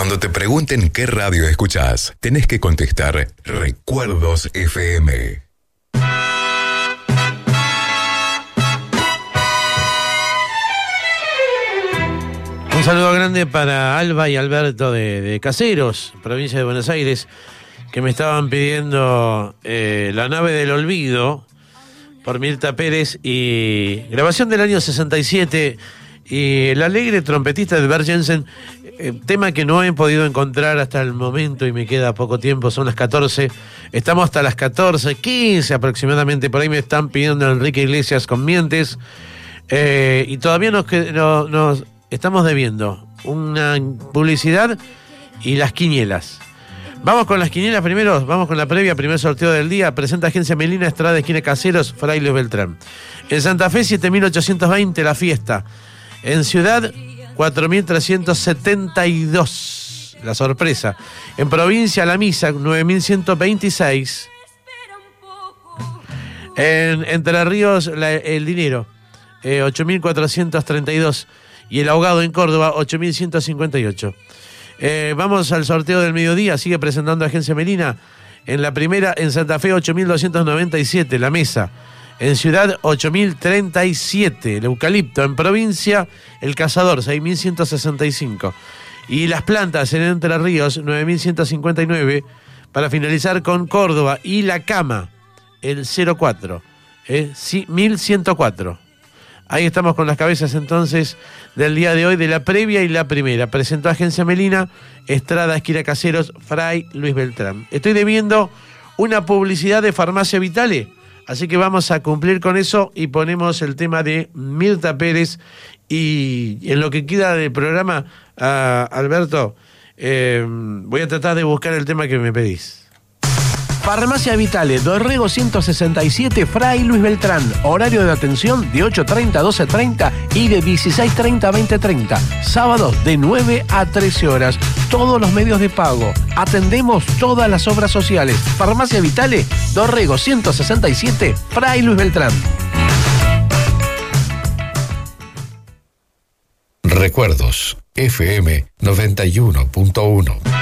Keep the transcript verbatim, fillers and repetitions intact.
Cuando te pregunten qué radio escuchás, tenés que contestar Recuerdos F M. Un saludo grande para Alba y Alberto de, de Caseros, provincia de Buenos Aires, que me estaban pidiendo eh, La nave del olvido por Mirta Pérez y grabación del año sesenta y siete y el alegre trompetista de Bert Jensen, eh, tema que no he podido encontrar hasta el momento y me queda poco tiempo, son las catorce, estamos hasta las catorce quince aproximadamente, por ahí me están pidiendo Enrique Iglesias con Mientes eh, y todavía nos, no, nos estamos debiendo una publicidad y las quinielas. Vamos con las quinielas primero, vamos con la previa, primer sorteo del día. Presenta Agencia Melina, Estrada, esquina Caseros, Fray Luis Beltrán. En Santa Fe, siete mil ochocientos veinte, La Fiesta. En Ciudad, cuatro mil trescientos setenta y dos, La Sorpresa. En Provincia, La Misa, nueve mil ciento veintiséis. En Entre Ríos, la, El Dinero, eh, ocho mil cuatrocientos treinta y dos. Y El Ahogado en Córdoba, ocho mil ciento cincuenta y ocho. Eh, vamos al sorteo del mediodía, sigue presentando Agencia Melina. En la primera, en Santa Fe, ocho mil doscientos noventa y siete, La Mesa. En Ciudad, ocho mil treinta y siete, El Eucalipto. En Provincia, El Cazador, seis mil ciento sesenta y cinco. Y Las Plantas, en Entre Ríos, nueve mil ciento cincuenta y nueve. Para finalizar con Córdoba y La Cama, el cero cuatro, eh, mil ciento cuatro. Ahí estamos con las cabezas entonces del día de hoy de la previa y la primera. Presentó Agencia Melina, Estrada, esquina Caseros, Fray Luis Beltrán. Estoy debiendo una publicidad de Farmacia Vitale, así que vamos a cumplir con eso y ponemos el tema de Mirta Pérez. Y en lo que queda del programa, uh, Alberto, eh, voy a tratar de buscar el tema que me pedís. Farmacia Vitale, Dorrego ciento sesenta y siete, Fray Luis Beltrán. Horario de atención de ocho treinta a doce treinta y de dieciséis treinta a veinte treinta. Sábados de nueve a trece horas. Todos los medios de pago. Atendemos todas las obras sociales. Farmacia Vitale, Dorrego ciento sesenta y siete, Fray Luis Beltrán. Recuerdos F M noventa y uno punto uno.